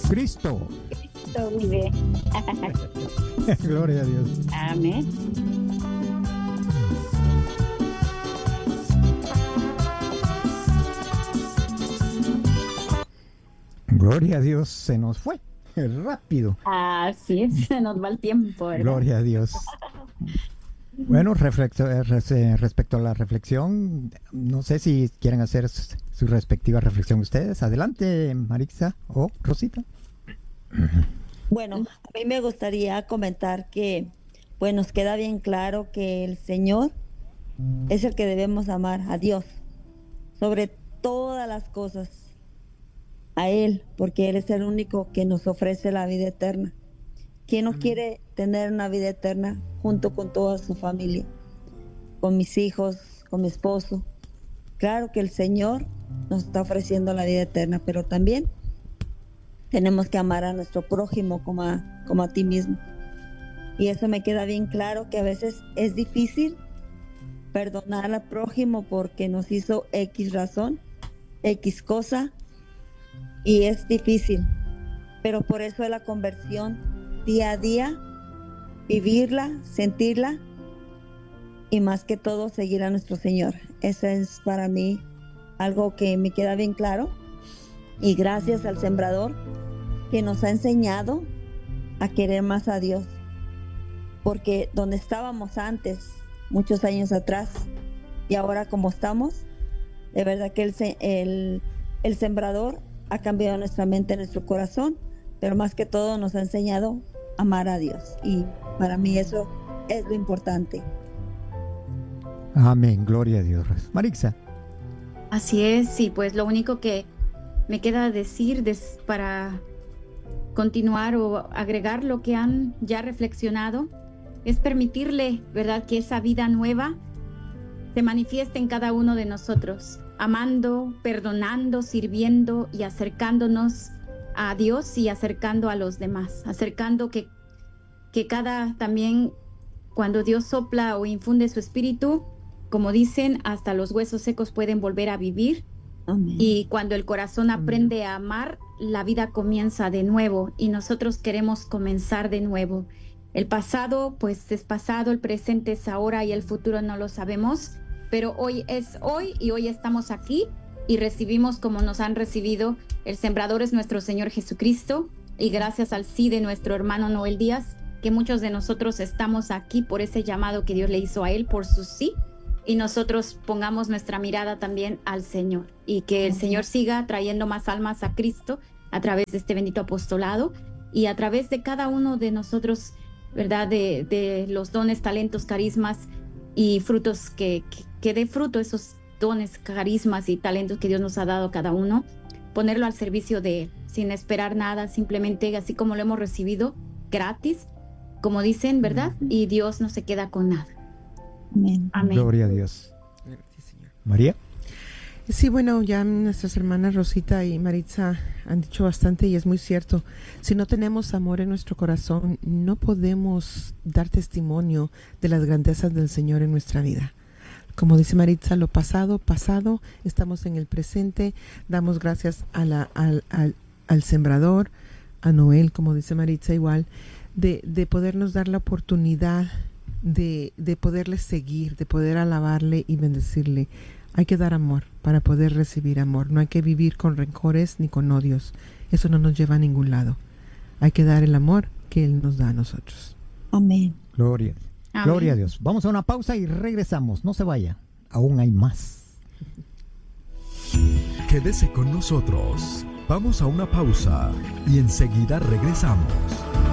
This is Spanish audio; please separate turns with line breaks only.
Cristo.
Cristo vive.
Gloria a Dios.
Amén.
Gloria a Dios, se nos fue rápido.
Así es, se nos va el tiempo, ¿verdad?
Gloria a Dios. Bueno, respecto a la reflexión, no sé si quieren hacer su respectiva reflexión ustedes. Adelante, Marixa o Rosita.
Bueno, a mí me gustaría comentar que, pues nos queda bien claro que el Señor es el que debemos amar, a Dios, sobre todas las cosas, a Él, porque Él es el único que nos ofrece la vida eterna. ¿Quién no quiere tener una vida eterna junto con toda su familia? Con mis hijos, con mi esposo. Claro que el Señor nos está ofreciendo la vida eterna, pero también tenemos que amar a nuestro prójimo como a ti mismo. Y eso me queda bien claro, que a veces es difícil perdonar al prójimo porque nos hizo X razón, X cosa, y es difícil. Pero por eso es la conversión día a día, vivirla, sentirla, y más que todo seguir a nuestro Señor. Eso es para mí algo que me queda bien claro, y gracias al Sembrador que nos ha enseñado a querer más a Dios, porque donde estábamos antes, muchos años atrás, y ahora como estamos, de verdad que el Sembrador ha cambiado nuestra mente, nuestro corazón, pero más que todo nos ha enseñado a amar a Dios, y para mí eso es lo importante.
Amén, gloria a Dios. Marixa.
Así es, y pues lo único que me queda decir para continuar o agregar lo que han ya reflexionado es permitirle, ¿verdad?, que esa vida nueva se manifieste en cada uno de nosotros, amando, perdonando, sirviendo y acercándonos a Dios y acercando a los demás, acercando que cada también, cuando Dios sopla o infunde su espíritu, como dicen, hasta los huesos secos pueden volver a vivir.
Amén.
Y cuando el corazón aprende a amar, la vida comienza de nuevo, y nosotros queremos comenzar de nuevo. El pasado pues es pasado, el presente es ahora y el futuro no lo sabemos, pero hoy es hoy, y hoy estamos aquí y recibimos como nos han recibido. El Sembrador es nuestro Señor Jesucristo, y gracias al sí de nuestro hermano Noel Díaz, que muchos de nosotros estamos aquí por ese llamado que Dios le hizo a él, por su sí, y nosotros pongamos nuestra mirada también al Señor, y que el Señor siga trayendo más almas a Cristo a través de este bendito apostolado, y a través de cada uno de nosotros, ¿verdad?, de los dones, talentos, carismas y frutos, que dé fruto esos dones, carismas y talentos que Dios nos ha dado a cada uno, ponerlo al servicio de Él, sin esperar nada, simplemente así como lo hemos recibido, gratis, como dicen, ¿verdad? Y Dios no se queda con nada.
Amén.
Amén.
Gloria a Dios.
Sí, Señor.
María.
Sí, bueno, ya nuestras hermanas Rosita y Maritza han dicho bastante, y es muy cierto. Si no tenemos amor en nuestro corazón, no podemos dar testimonio de las grandezas del Señor en nuestra vida. Como dice Maritza, lo pasado, pasado, estamos en el presente. Damos gracias al Sembrador, a Noel, como dice Maritza, igual, de podernos dar la oportunidad de poderle seguir, de poder alabarle y bendecirle. Hay que dar amor para poder recibir amor. No hay que vivir con rencores ni con odios. Eso no nos lleva a ningún lado. Hay que dar el amor que Él nos da a nosotros.
Amén.
Gloria.
Amén.
Gloria a Dios. Vamos a una pausa y regresamos. No se vaya. Aún hay más.
Quédese con nosotros. Vamos a una pausa y enseguida regresamos.